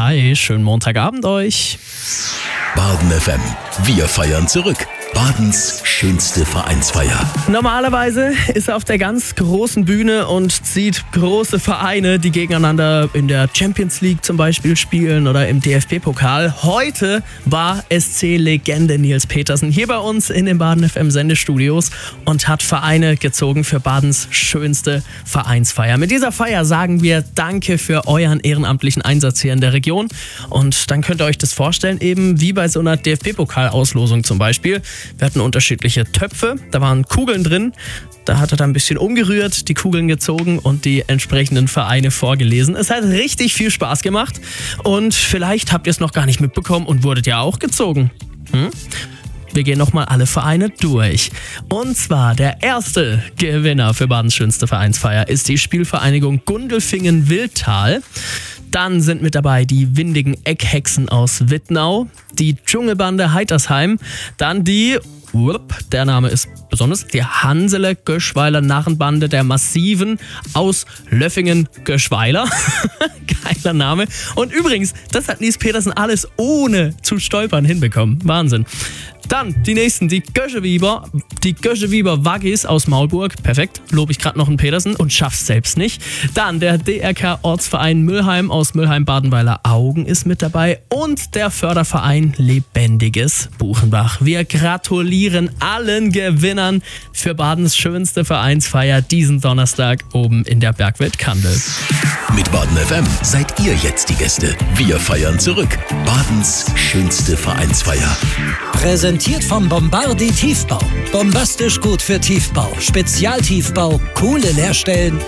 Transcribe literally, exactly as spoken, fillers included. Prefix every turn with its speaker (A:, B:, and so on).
A: Hi, schönen Montagabend euch.
B: Baden F M, wir feiern zurück. Badens schönste Vereinsfeier.
A: Normalerweise ist er auf der ganz großen Bühne und zieht große Vereine, die gegeneinander in der Champions League zum Beispiel spielen oder im D F B-Pokal. Heute war S C-Legende Nils Petersen hier bei uns in den Baden F M-Sendestudios und hat Vereine gezogen für Badens schönste Vereinsfeier. Mit dieser Feier sagen wir Danke für euren ehrenamtlichen Einsatz hier in der Region. Und dann könnt ihr euch das vorstellen, eben wie bei so einer D F B-Pokal-Auslosung zum Beispiel. Wir hatten unterschiedliche Töpfe, da waren Kugeln drin. Da hat er dann ein bisschen umgerührt, die Kugeln gezogen und die entsprechenden Vereine vorgelesen. Es hat richtig viel Spaß gemacht und vielleicht habt ihr es noch gar nicht mitbekommen und wurdet ja auch gezogen. Hm? Wir gehen nochmal alle Vereine durch. Und zwar der erste Gewinner für Badens schönste Vereinsfeier ist die Spielvereinigung Gundelfingen-Wildtal. Dann sind mit dabei die windigen Eckhexen aus Wittnau, die Dschungelbande Heitersheim, dann die, der Name ist besonders, die Hansele-Göschweiler Narrenbande der Massiven aus Löffingen-Göschweiler. Geiler Name. Und übrigens, das hat Nils Petersen alles ohne zu stolpern hinbekommen. Wahnsinn. Dann die nächsten, die Göschewieber, die Göschewieber Waggis aus Maulburg. Perfekt, lobe ich gerade noch einen Petersen und schaff's selbst nicht. Dann der D R K-Ortsverein Müllheim aus Müllheim-Badenweiler Augen ist mit dabei und der Förderverein Lebendiges Buchenbach. Wir gratulieren allen Gewinnern für Badens schönste Vereinsfeier diesen Donnerstag oben in der Bergwelt Kandel.
B: Mit Baden F M seid ihr jetzt die Gäste. Wir feiern zurück. Badens schönste Vereinsfeier.
C: Präsentiert vom Bombardi Tiefbau. Bombastisch gut für Tiefbau. Spezialtiefbau, coole Leerstellen